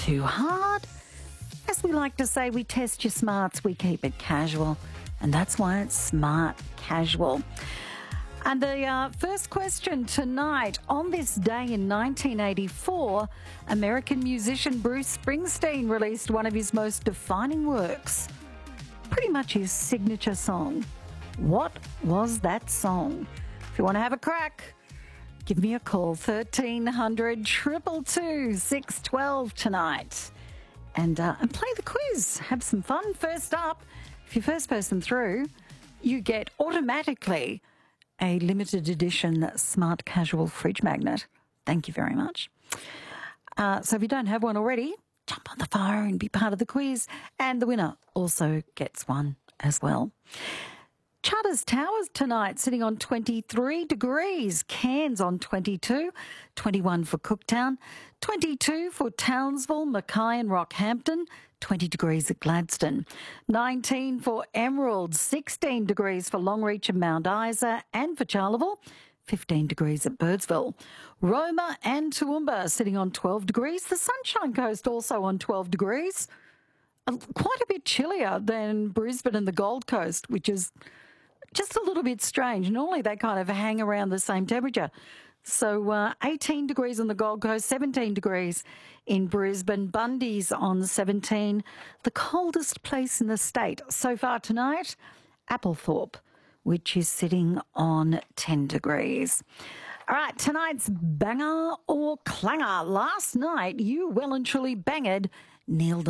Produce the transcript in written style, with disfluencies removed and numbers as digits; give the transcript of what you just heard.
too hard. As we like to say, we test your smarts, we keep it casual, and that's why it's Smart Casual. And the first question tonight: on this day in 1984, American musician Bruce Springsteen released one of his most defining works, pretty much his signature song. What was that song? If you want to have a crack, give me a call, 1300 222 612 tonight, and play the quiz. Have some fun. First up, if you're first person through, you get automatically a limited edition Smart Casual fridge magnet. Thank you very much. So if you don't have one already, jump on the phone, be part of the quiz, and the winner also gets one as well. Charters Towers tonight sitting on 23 degrees, Cairns on 22, 21 for Cooktown, 22 for Townsville, Mackay and Rockhampton, 20 degrees at Gladstone, 19 for Emerald, 16 degrees for Longreach and Mount Isa and for Charleville, 15 degrees at Birdsville. Roma and Toowoomba sitting on 12 degrees, the Sunshine Coast also on 12 degrees, quite a bit chillier than Brisbane and the Gold Coast, which is just a little bit strange. Normally they kind of hang around the same temperature. So 18 degrees on the Gold Coast, 17 degrees in Brisbane, Bundy's on 17. The coldest place in the state so far tonight, Applethorpe, which is sitting on 10 degrees. All right, tonight's banger or clanger. Last night you well and truly banged Neil